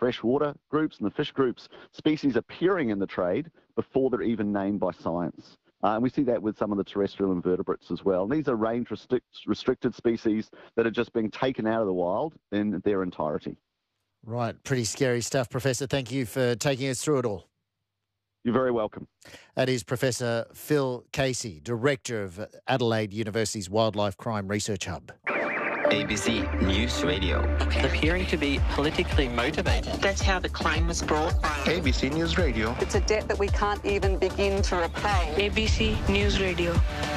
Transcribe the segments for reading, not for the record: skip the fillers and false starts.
freshwater groups and the fish groups, species appearing in the trade before they're even named by science. And we see that with some of the terrestrial invertebrates as well. And these are range restricted species that are just being taken out of the wild in their entirety. Right, pretty scary stuff, Professor. Thank you for taking us through it all. You're very welcome. That is Professor Phil Casey, Director of Adelaide University's Wildlife Crime Research Hub. ABC News Radio. Appearing to be politically motivated. That's how the claim was brought. ABC News Radio. It's a debt that we can't even begin to repay. ABC News Radio.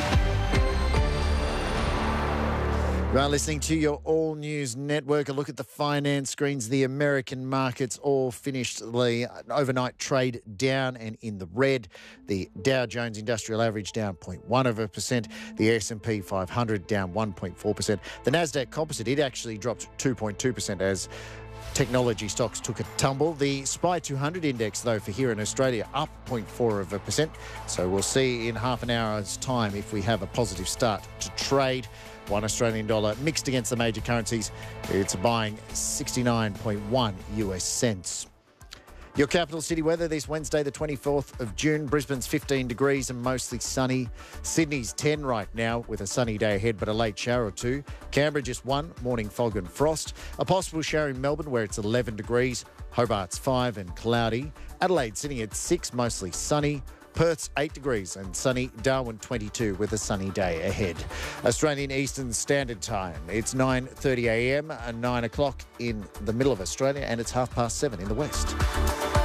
You are listening to your All News Network. A look at the finance screens. The American markets all finished the overnight trade down and in the red. The Dow Jones Industrial Average down 0.1%. The S&P 500 down 1.4%. The Nasdaq Composite, it actually dropped 2.2% as technology stocks took a tumble. The SPY 200 index, though, for here in Australia, up 0.4%. So we'll see in half an hour's time if we have a positive start to trade. $1 Australian dollar mixed against the major currencies. It's buying 69.1 US cents. Your capital city weather this Wednesday, the 24th of June. Brisbane's 15 degrees and mostly sunny. Sydney's 10 right now with a sunny day ahead, but a late shower or two. Canberra just 1, morning fog and frost. A possible shower in Melbourne where it's 11 degrees. Hobart's 5 and cloudy. Adelaide sitting at 6, mostly sunny. Perth's 8 degrees and sunny. Darwin 22 with a sunny day ahead. Australian Eastern Standard Time. It's 9:30 a.m. and 9 o'clock in the middle of Australia, and it's 7:30 in the west.